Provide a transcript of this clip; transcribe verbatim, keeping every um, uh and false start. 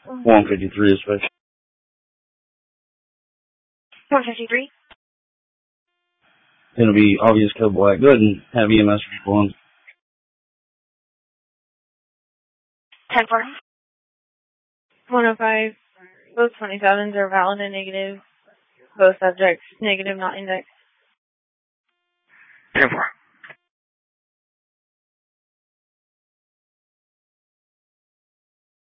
one fifty-three especially. one fifty-three. It'll be obvious code black. Go ahead and have E M S respond. ten four. one oh five. Both twenty-sevens are valid and negative. Both subjects negative, not indexed. ten four.